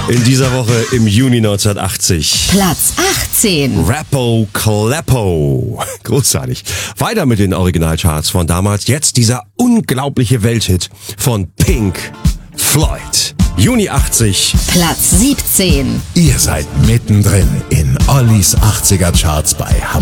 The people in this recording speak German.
In dieser Woche im Juni 1980. Platz 18. Rappo Kleppo. Großartig. Weiter mit den Originalcharts von damals. Jetzt dieser unglaubliche Welthit von Pink Floyd. Juni 80. Platz 17. Ihr seid mittendrin in Ollis 80er Charts bei Hamburg.